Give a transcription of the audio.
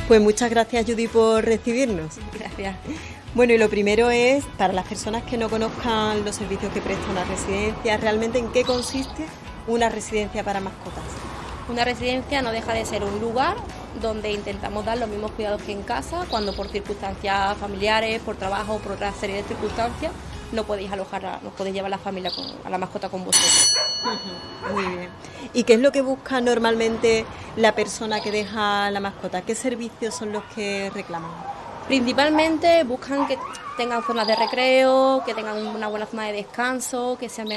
Pues muchas gracias, Judy, por recibirnos. Gracias. Bueno, y lo primero es, para las personas que no conozcan los servicios que presta una residencia, realmente ¿en qué consiste una residencia para mascotas? Una residencia no deja de ser un lugar donde intentamos dar los mismos cuidados que en casa, cuando por circunstancias familiares, por trabajo, por otra serie de circunstancias, no podéis no podéis llevar a la mascota con vosotros. Muy bien. ¿Y qué es lo que busca normalmente la persona que deja la mascota? ¿Qué servicios son los que reclaman? Principalmente buscan que tengan zonas de recreo, que tengan una buena zona de descanso, que sean